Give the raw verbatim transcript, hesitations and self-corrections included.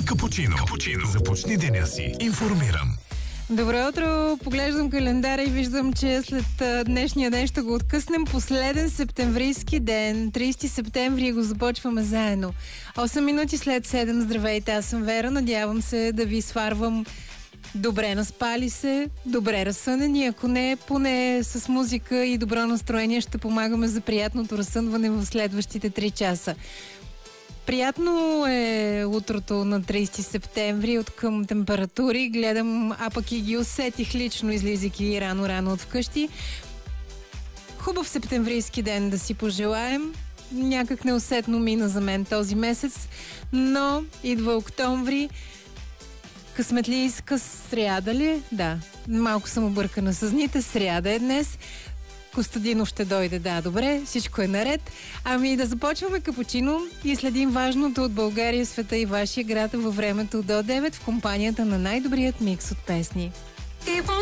Капучино. Капучино. Започни деня си информиран. Добро утро! Поглеждам календара и виждам, че след а, днешния ден ще го откъснем. Последен септемврийски ден, тридесети септември, го започваме заедно. осем минути след седем. Здравейте, аз съм Вера. Надявам се да ви сварвам добре наспали се, добре разсънени. Ако не, поне с музика и добро настроение ще помагаме за приятното разсънване в следващите три часа. Приятно е утрото на тридесети септември от към температури. Гледам, а пък и ги усетих лично, излизайки рано-рано от вкъщи. Хубав септемврийски ден да си пожелаем. Някак неусетно мина за мен този месец, но идва октомври. Късметлийска сряда ли? Да, малко съм объркана с дните. Сряда е днес. Костадинов ще дойде, да, добре, всичко е наред. Ами да започваме капучино и следим важното от България, света и вашия град във времето до девет в компанията на най-добрият микс от песни.